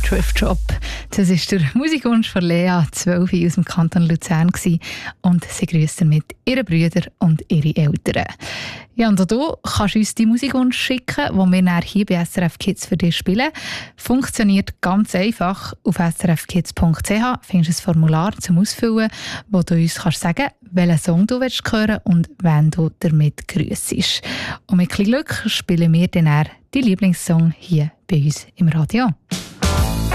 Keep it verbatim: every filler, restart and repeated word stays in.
Thrift Shop. Das war der Musikwunsch von Lea, zwölf aus dem Kanton Luzern gewesen. Und sie grüßt damit ihre Brüder und ihre Eltern. Ja, und auch du kannst uns die Musikwunsch schicken, die wir dann hier bei S R F Kids für dich spielen. Funktioniert ganz einfach. Auf s r f kids punkt c h findest du ein Formular zum Ausfüllen, wo du uns kannst sagen, welchen Song du willst hören und wen du damit grüssest. Und mit ein bisschen Glück spielen wir dann die Lieblingssong hier bei uns im Radio.